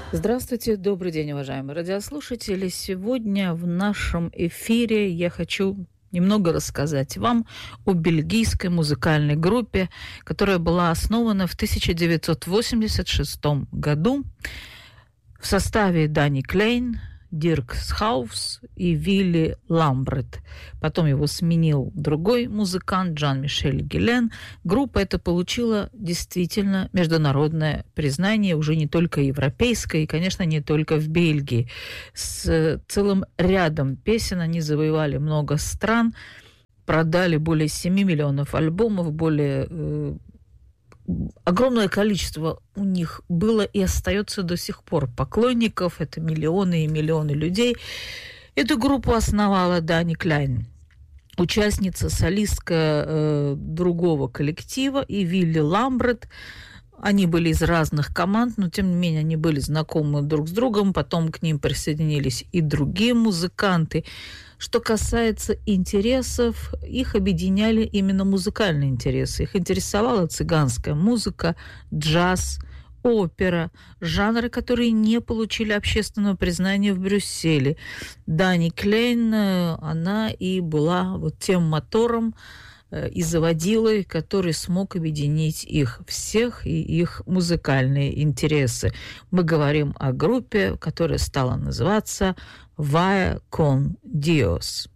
Здравствуйте, добрый день, уважаемые радиослушатели. Сегодня в нашем эфире я хочу немного рассказать вам о бельгийской музыкальной группе, которая была основана в 1986 году в составе Дани Клейн, Дирк Схауфс и Вилли Ламбрет. Потом его сменил другой музыкант Жан-Мишель Гелен. Группа эта получила действительно международное признание, уже не только европейское, и, конечно, не только в Бельгии. С целым рядом песен они завоевали много стран, продали более 7 миллионов альбомов, огромное количество у них было и остается до сих пор поклонников. Это миллионы и миллионы людей. Эту группу основала Дани Клейн, участница, солистка другого коллектива, и Вилли Ламбрет. Они были из разных команд, но тем не менее они были знакомы друг с другом. Потом к ним присоединились и другие музыканты. Что касается интересов, их объединяли именно музыкальные интересы. Их интересовала цыганская музыка, джаз, опера, жанры, которые не получили общественного признания в Брюсселе. Дани Клейн, она и была вот тем мотором и заводилой, который смог объединить их всех и их музыкальные интересы. Мы говорим о группе, которая стала называться «Vaya con Dios».